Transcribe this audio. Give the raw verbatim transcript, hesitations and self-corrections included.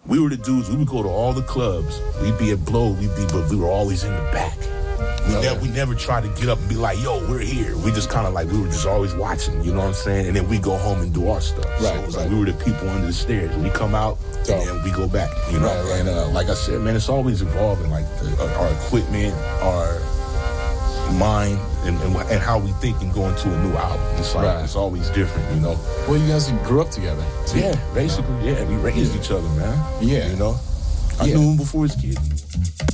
we were the dudes. We would go to all the clubs. We'd be at Blow. We'd be, but we were always in the back. We, okay. never, we never tried to get up and be like, yo, we're here. We just kind of like, we were just always watching, you know what I'm saying? And then we go home and do our stuff. Right, so it was right. like we were the people under the stairs. We come out, So, and then we go back, you know? Right, right. And uh, like I said, man, it's always evolving, like the, uh, our equipment, our mind, and, and and how we think and go into a new album. It's like, Right. it's always different, you know? Well, you guys grew up together. Too. Yeah, basically, yeah. We raised Yeah. each other, man. Yeah. You know? I Yeah. knew him before his kid.